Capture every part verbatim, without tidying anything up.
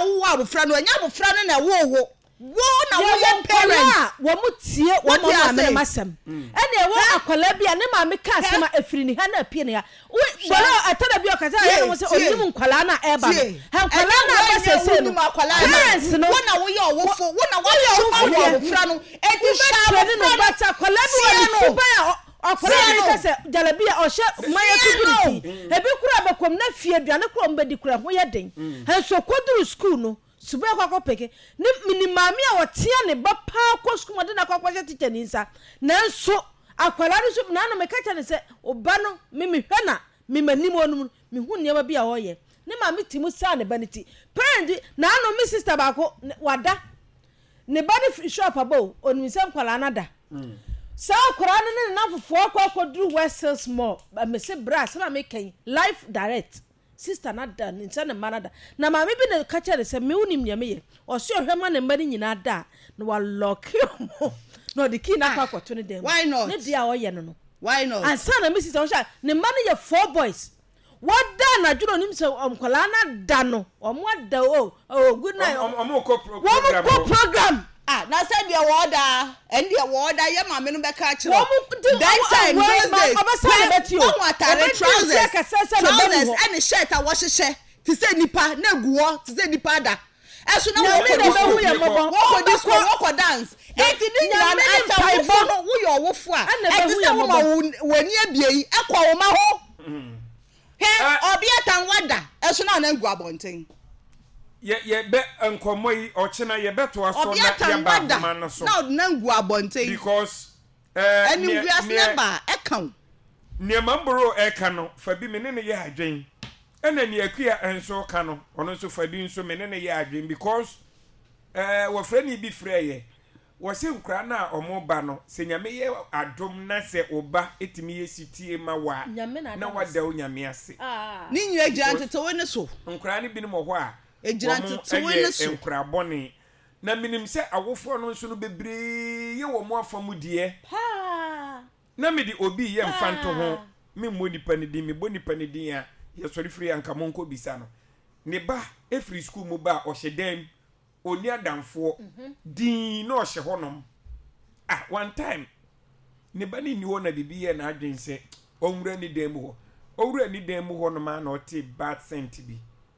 wo abofra no anya abofra no na wo wo wo na wo ye parent wo mutie wo mo ma me masem ene wo akola bia ne ma me ka asema afiri ni ha na apie ne ha bolo atada bia okata ya no se onim nkwala na eba ha nkwala na ba sese no parents no wo na wo ye owofo wo na wo ye abofra no e di sha no bata akola no no ba akola ni kase jalabia o she maya security ebi kura bekom na fie aduane kura mbedi kura ho ye den ha so koduru school no sube kwakọ peke ni minimami a wotia ne ba pa ko school mo de na kwakọ je teacher ni nsa na nso akwala ni so na no me kacha ne se oba no me me hwe na me manim onum me hu ne ba bia wo ye ne ma me timu sa ne ba ne ti parent na no me sister ba ko wada ne ba ne shop abo onum se kwala na da sa kwara ne na fofo kwakọ duru West Mall me se brass na me kan life direct sister na da nsa ne manada na ma me bi ne kacha ne se me unim nyame ye o se ohwema ne mari nyina da na wa lock mo no the key na kwa to ne dem why not ne dia o ye no no why not and son na me sister o sha ne man ye four boys what da na juno nim se omkola na da no omo da o oh good night omo ko program omo ko program ah na say dia woda and dia woda ye ma me no be ka kire that time those days obasa omo atare trousers trousers and shirt a wo hyehyɛ ti say nipa na guo ti say nipa da eso na wo ko di wo ko disco wo ko dance enti ni nya na ata wo no wo yo wo fo a enti say wo ma wani abie yi ekwa wo ma ho he obi atanwada eso na na ngu abonten ye ye be enkomo yi ochina ye beto aso na ye ba ma no so na na ngu abonten because eh ani wias neba ekan ne mambro eka no fa bi me ne ne ye adwen ena ne akua enso ka no ono so fa bi nso me ne ne ye adwen because eh wo fra ni bi fra ye wo se nkra na omo ba no se nyame ye adom na se oba etimi ye sitie ma wa na wada o nyame ase ni nyu agya nteto we ne so nkra ne bi ne mo ho a ejira nteto we ne so nkra bone na minim se awofo no nso no bebre ye wo mo afamu die pa na me di obi ye mfanto ho me mo nipa ne di me bo nipa ne di a ye sori free anka monko bisa no ne ba e free school mo ba o hyedem oni adamfo din no hye honom ah one time ne ba ni ni wona bibi ye na adwen se onwura ni dem ho owura ni dem ho no ma na o te bad scent bi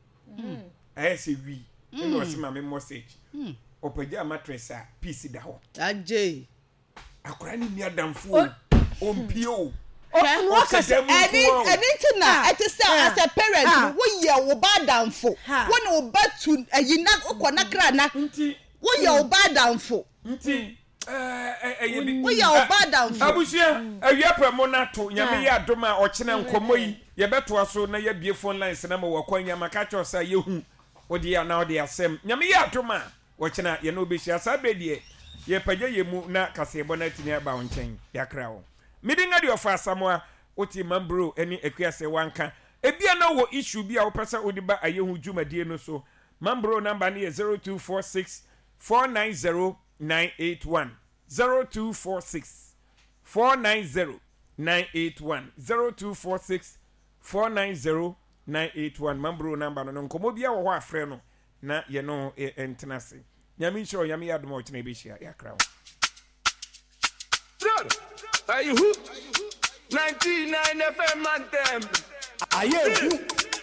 mm eh se wi e no se ma me message opagia mattress a piece da ho aje akora ni ni adamfo ompio oh okay any anything na it is as a parent wo ye wo ba damfo wo na wo ba tu ayina okona kra na wo ye wo ba damfo nti eh eh ye wo ye wo ba damfo abusia awia premo na to nyame ye adoma okena nkomo yi ye beto aso na ye bie phone lines na ma wakwanya maka cho sa ye hu wo de ya na wo de asem nyame ye adoma okena ye no obehia sa bedie ye pagya ye mu na kasebo na tini aba wonchen yakra wo midinga di ofa samoa oti mambro eni akuase wanka ebia na wo issue bia wo pesa odiba ayehu dwumadie no so mambro number ne zero two four six four nine zero nine eight one zero two four six four nine zero nine eight one zero two four six four nine zero nine eight one mambro number no nkomo bia wo ho afre no na ye no entenase nyame nshiro nyame yadomo ochina ebehia yakra wo Are you who? ninety-nine F M and them. Are you who?